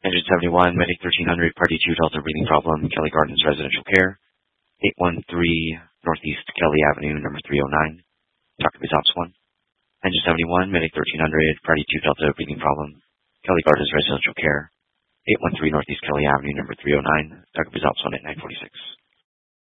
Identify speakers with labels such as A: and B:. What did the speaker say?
A: Engine 71, Medic 1300, Party 2 Delta breathing problem, Kelly Gardens Residential Care. 813 Northeast Kelly Avenue, number 309. Dr. Bizops 1. Engine 71, Medic 1300, Party 2 Delta breathing problem, Kelly Gardens Residential Care. 813 Northeast Kelly Avenue, number 309. Dr. Bizops 1 at 946.